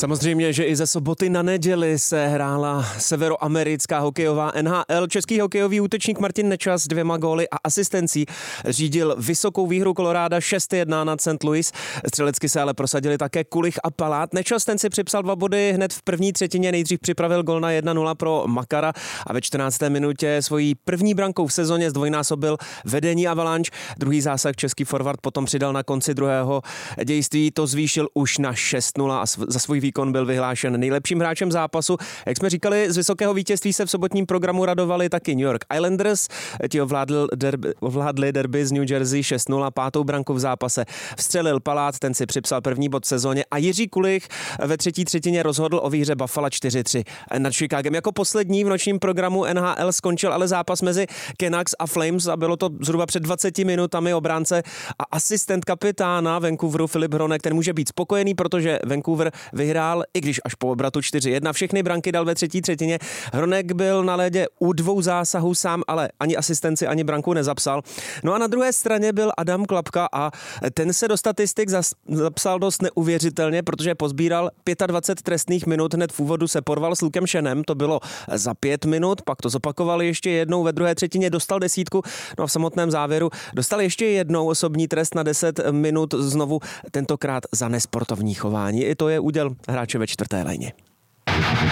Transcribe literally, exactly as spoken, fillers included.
Samozřejmě, že i ze soboty na neděli se hrála severoamerická hokejová N H L. Český hokejový útočník Martin Nečas dvěma góly a asistencí řídil vysokou výhru Koloráda šest jedna nad Saint Louis. Střelecky se ale prosadili také Kulich a Palát. Nečas ten si připsal dva body hned v první třetině, nejdřív připravil gól na jedna nula pro Makara a ve čtrnácté minutě svojí první brankou v sezóně zdvojnásobil vedení Avalanche. Druhý zásah český forward potom přidal na konci druhého dějství, to zvýšil už na šest nula a za svůj výkon byl vyhlášen nejlepším hráčem zápasu. Jak jsme říkali, z vysokého vítězství se v sobotním programu radovali taky New York Islanders. Ti ovládli derby, ovládli derby z New Jersey šest nula, pátou branku v zápase vstřelil Palát, ten si připsal první bod v sezóně a Jiří Kulich ve třetí třetině rozhodl o výhře Buffalo čtyři tři nad Chicagem. Jako poslední v nočním programu N H L skončil ale zápas mezi Canucks a Flames a bylo to zhruba před dvaceti minutami. Obránce a asistent kapitána Vancouveru Filip Hronek, ten může být spokojený, protože Vancouver vyhrál, i když až po obratu čtyři jedna. Všechny branky dal ve třetí třetině. Hronek byl na ledě u dvou zásahů sám, ale ani asistenci, ani branku nezapsal. No a na druhé straně byl Adam Klapka a ten se do statistik zapsal dost neuvěřitelně, protože pozbíral dvacet pět trestných minut, hned v úvodu se porval s Lukem Šenem, to bylo za pět minut, pak to zopakoval ještě jednou, ve druhé třetině dostal desítku, no a v samotném závěru dostal ještě jednou osobní trest na deset minut, znovu tentokrát za nesportovní chování. I to je úděl hráče ve čtvrté léně.